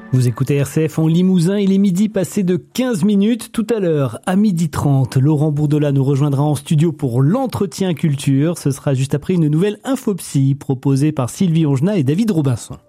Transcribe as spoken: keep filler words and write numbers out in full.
Vous écoutez R C F en Limousin, il est midi passé de quinze minutes. Tout à l'heure, à midi trente, Laurent Bourdelat nous rejoindra en studio pour l'entretien culture. Ce sera juste après une nouvelle infopsie proposée par Sylvie Ongenat et David Robinson.